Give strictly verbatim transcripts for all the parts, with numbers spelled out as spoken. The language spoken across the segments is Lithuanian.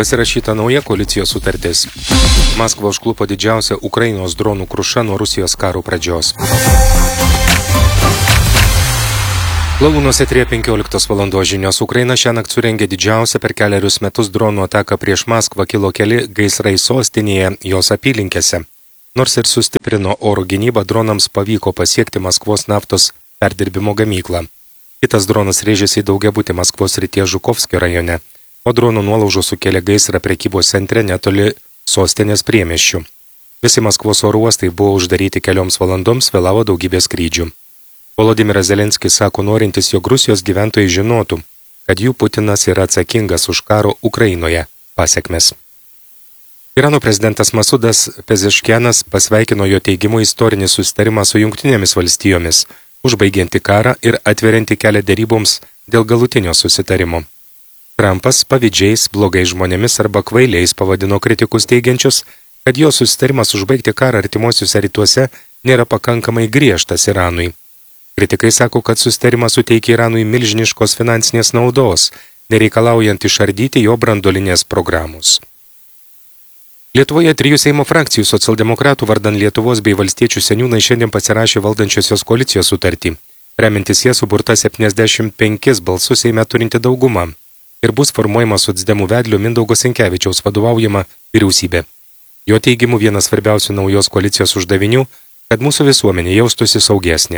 Pasirašyta nauja koalicijos sutartis. Maskva užklupo didžiausia Ukrainos dronų kruša nuo Rusijos karo pradžios. Lalūnuose trie penkioliktos valandos žinios. Ukraina šiąnakt surengė didžiausią per keliarius metus dronų ataką prieš Maskvą, kilo keli gaisrai sostinėje, jos apylinkėse. Nors ir sustiprino oro gynybą, dronams pavyko pasiekti Maskvos naftos perdirbimo gamyklą. Kitas dronas rėžėsi į daugiabutį Maskvos srities Žukovskio rajone, o dronų nuolaužos sukėlė gaisrą prekybos centre netoli sostinės priemiesčių. Visi Maskvos oro uostai buvo uždaryti kelioms valandoms, vėlavo daugybė skrydžių. Volodimiras Zelenskis sako norintis, jog Rusijos gyventojai žinotų, kad jų Putinas yra atsakingas už karo Ukrainoje pasekmes. Irano prezidentas Masudas Pezeškianas pasveikino jo teigimu istorinį susitarimą su Jungtinėmis valstijomis, užbaigianti karą ir atverianti kelią deryboms dėl galutinio susitarimo. Trumpas pavydžiais, blogais žmonėmis arba kvailiais pavadino kritikus teigiančius, kad jo susitarimas užbaigti karą artimuosiuose rytuose nėra pakankamai griežtas Iranui. Kritikai sako, kad susitarimas suteikia Iranui milžiniškos finansinės naudos, nereikalaujant išardyti jo branduolinės programos. Lietuvoje trijų Seimo frakcijų socialdemokratų vardan Lietuvos bei valstiečių seniūnai šiandien pasirašė valdančiosios koalicijos sutartį. Remintis jie suburta septyniasdešimt penkis balsus Seime turinti dauguma ir bus formuojama socdemų vedlio Mindaugo Sinkevičiaus vadovaujama vyriausybė. Jo teigimu vienas svarbiausių naujos koalicijos uždavinių, kad mūsų visuomenė jaustųsi saugesnė.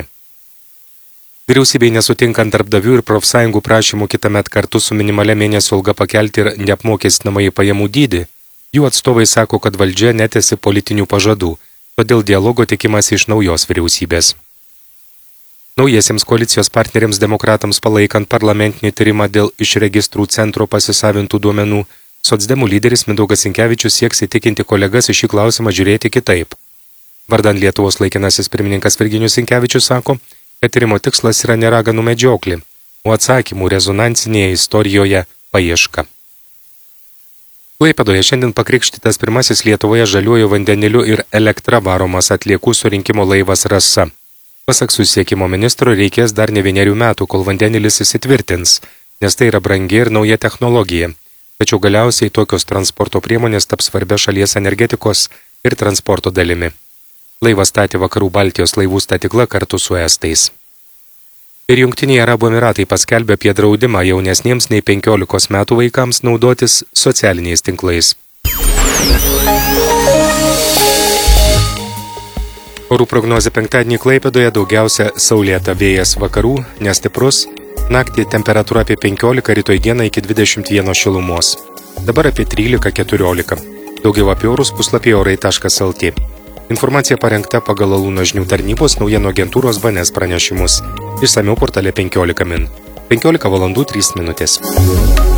Vyriausybei nesutinkant darbdavių ir profsąjungų prašymų kitąmet kartu su minimalia mėnesio alga pakelti ir neapmokestinamąjį pajamų dydį, jų atstovai sako, kad valdžia netesi politinių pažadų, todėl dialogo tikimasi iš naujos vyriausybės. Naujiesiems koalicijos partneriams demokratams palaikant parlamentinį tyrimą dėl iš registrų centro pasisavintų duomenų, socdemų lyderis Mindaugas Sinkevičius sieks įtikinti kolegas į šį klausimą žiūrėti kitaip. Vardan Lietuvos laikinasis pirmininkas Virginijus Sinkevičius sako, kad tyrimo tikslas yra ne raganų medžioklė, o atsakymų rezonansinėje istorijoje paieška. Klaipėdoje šiandien pakrikštytas pirmasis Lietuvoje žaliuoju vandeniliu ir elektra varomas atliekų surinkimo laivas Rasa. Pasak susisiekimo ministro, reikės dar ne vienerių metų, kol vandenilis įsitvirtins, nes tai yra brangi ir nauja technologija. Tačiau galiausiai tokios transporto priemonės taps svarbia šalies energetikos ir transporto dalimi. Laivą statė Vakarų Baltijos laivų statykla kartu su estais. Ir Jungtiniai Arabų Emiratai paskelbė apie draudimą jaunesniems nei penkiolikos metų vaikams naudotis socialiniais tinklais. Orų prognozė penktadienį Klaipėdoje daugiausia saulėta, vėjas vakarų, nestiprus, naktį temperatūra apie penkiolika, rytoj dieną iki dvidešimt vieno šilumos. Dabar apie trylika keturiolika. Daugiau apie orus puslapyje orai taškas lt. Informacija parengta pagal Lalūno žinių tarnybos naujienų agentūros B N S pranešimus. Išsamiau portale penkiolika min. penkiolika valandų trys minutės.